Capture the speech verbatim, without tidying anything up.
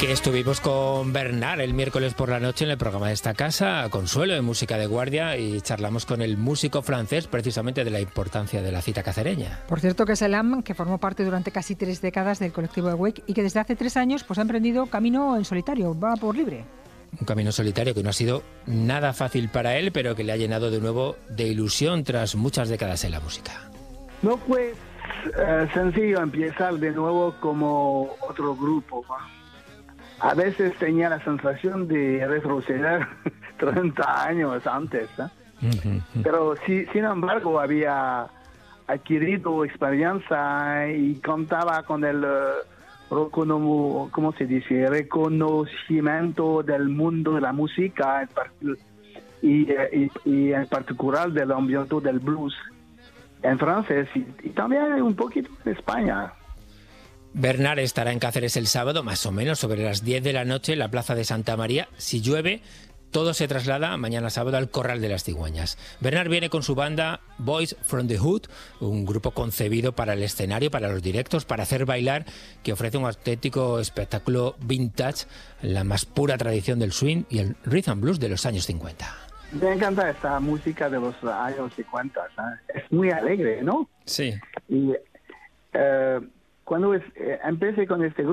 Que estuvimos con Bernard el miércoles por la noche en el programa de esta casa, Consuelo, de Música de Guardia, y charlamos con el músico francés precisamente de la importancia de la cita cacereña. Por cierto, que Selam, que formó parte durante casi tres décadas del colectivo de Wake y que desde hace tres años pues ha emprendido camino en solitario, va por libre. Un camino solitario que no ha sido nada fácil para él, pero que le ha llenado de nuevo de ilusión tras muchas décadas en la música. No fue uh, sencillo empezar de nuevo como otro grupo, ¿no? A veces tenía la sensación de retroceder treinta años antes, ¿eh? Uh-huh. Pero sí, sin embargo había adquirido experiencia y contaba con el uh, ¿cómo se dice? reconocimiento del mundo de la música y, y, y en particular del ambiente del blues en francés y, y también un poquito en España. Bernard estará en Cáceres el sábado, más o menos sobre las diez de la noche, en la Plaza de Santa María. Si llueve, todo se traslada mañana sábado al Corral de las Cigüeñas. Bernard viene con su banda Boys from the Hood, un grupo concebido para el escenario, para los directos, para hacer bailar, que ofrece un auténtico espectáculo vintage, la más pura tradición del swing y el rhythm and blues de los años cincuenta. Me encanta esta música de los años cincuenta, ¿sabes? Es muy alegre, ¿no? Sí. Y... Uh, Cuando es, eh, empecé con este grupo,